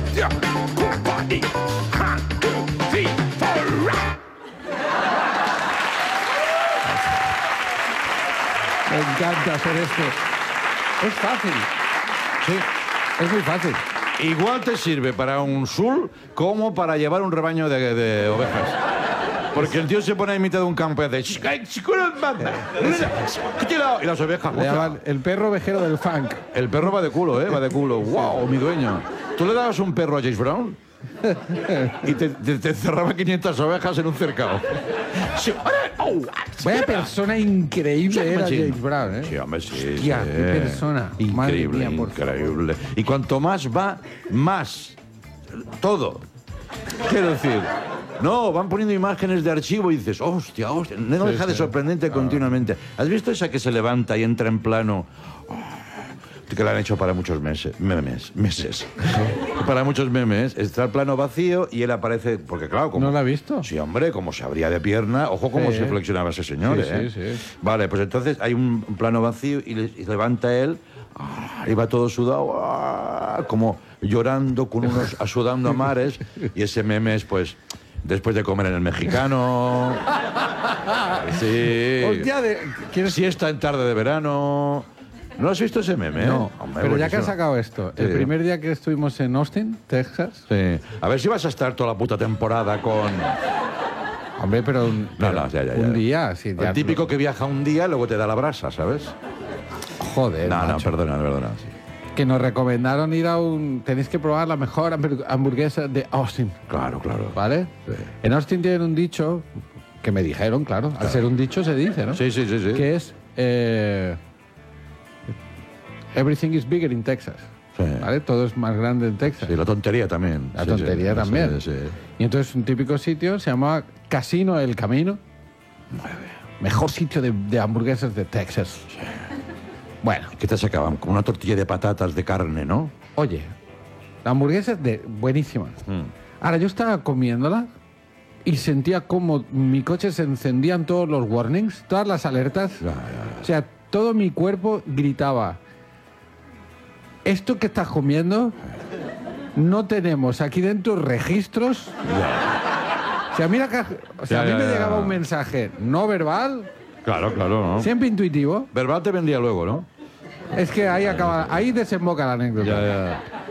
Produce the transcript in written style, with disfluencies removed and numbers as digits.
Me encanta hacer esto. Es fácil. Sí, es muy fácil. Igual te sirve para un sul como para llevar un rebaño de ovejas. Porque el tío se pone en mitad de un campo y hace... Y las ovejas... Le llaman el perro ovejero del funk. El perro va de culo, ¿eh? Va de culo. ¡Wow, mi dueño! ¿Tú le dabas un perro a James Brown? Y te cerraba 500 ovejas en un cercado. Sí. Vaya persona increíble era James Brown, ¿eh? Sí, hombre, sí. Hostia, sí. qué persona. Increíble, Madre mía, por increíble. Y cuanto más va, más. Todo. Quiero decir... No, van poniendo imágenes de archivo y dices, hostia, hostia. No deja de sorprendente continuamente. ¿Has visto esa que se levanta y entra en plano? Que la han hecho para muchos meses. Para muchos memes. Está el plano vacío y él aparece... Porque claro, como... ¿No la ha visto? Sí, hombre, como se abría de pierna. Ojo cómo se flexionaba ese señor, ¿eh? Sí. Vale, pues entonces hay un plano vacío y levanta él... Y va todo sudado, como llorando, con unos sudando a mares. Y ese meme es, pues... Después de comer en el mexicano. Sí. Hostia, ¿quieres... Siesta en tarde de verano. ¿No has visto ese meme? No, hombre, pero ya que buenísimo. has sacado esto, el primer día que estuvimos en Austin, Texas... Sí. A ver si vas a estar toda la puta temporada con... Hombre, pero... ya. Un día, sí. El típico que viaja un día, luego te da la brasa, ¿sabes? Joder, No, macho. perdona. Sí. Que nos recomendaron ir a un... Tenéis que probar la mejor hamburguesa de Austin. Claro. ¿Vale? Sí. En Austin tienen un dicho, que me dijeron, claro. Al ser un dicho se dice, ¿no? Sí. Que es... everything is bigger in Texas. Sí. ¿Vale? Todo es más grande en Texas. Sí, la tontería también. La tontería también. Sí. Y entonces un típico sitio se llama Casino El Camino. Mejor sitio de hamburguesas de Texas. Bueno, ¿Qué te sacaban? Como una tortilla de patatas de carne, ¿no? oye, la hamburguesa es buenísima. Ahora, yo estaba comiéndola y sentía como mi coche se encendían todos los warnings, todas las alertas. O sea, todo mi cuerpo gritaba, esto que estás comiendo, no tenemos aquí dentro registros. O sea, mira que, a mí me llegaba un mensaje no verbal, Claro, ¿no? siempre intuitivo. Verbal te vendría luego, ¿no? Es que ahí acaba, ahí desemboca la anécdota. Ya.